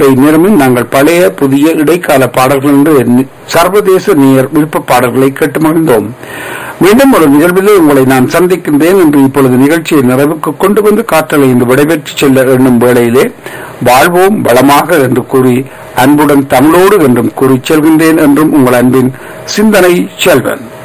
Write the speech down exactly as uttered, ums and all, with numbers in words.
இதுவரை நேரமும் நாங்கள் பழைய புதிய இடைக்கால பாடல்கள் என்று நி- சர்வதேச நேர் விருப்ப பாடல்களை கேட்டு மகிழ்ந்தோம். மீண்டும் ஒரு நிகழ்விலே உங்களை நான் சந்திக்கின்றேன் என்று இப்பொழுது நிகழ்ச்சியை நிறைவுக்கு கொண்டு வந்து காற்றலை இன்று விடைபெற்று செல்ல எண்ணும் வேளையிலே வாழ்வோம் வளமாக என்று கூறி அன்புடன் தமிழோடு என்றும் கூறி செல்கின்றேன் என்றும் உங்கள் அன்பின் சிந்தனை செல்வன்.